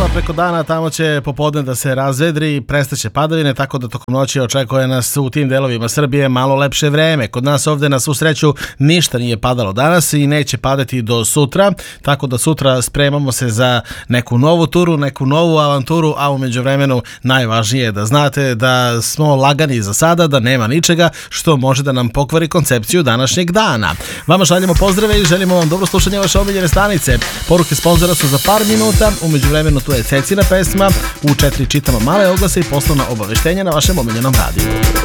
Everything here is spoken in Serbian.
Dunav preko dana, tamo će popodne da se razvedri, prestaće padavine, tako da tokom noći očekuje nas u tim delovima Srbije malo lepše vreme. Kod nas ovde na svu sreću ništa nije padalo danas i neće padati do sutra, tako da sutra spremamo se za neku novu turu, neku novu avanturu, a u međuvremenu najvažnije je da znate da smo lagani za sada, da nema ničega što može da nam pokvari koncepciju današnjeg dana. Vama šaljemo pozdrave i želimo vam dobro slušanje vaše omiljene stanice. Poruke sponzora su za par minuta, u međuvremenu tu je Cecina pesma, u 4 čitamo male oglase i poslovna obaveštenja na vašem omiljenom radiju.